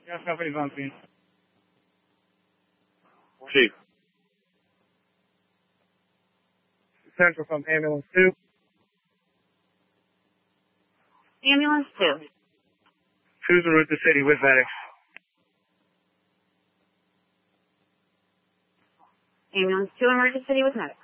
Gas company's on scene. Chief. Central from ambulance 2. Ambulance 2. Who's en route to city with medics? Ambulance 2 emergency city with medics.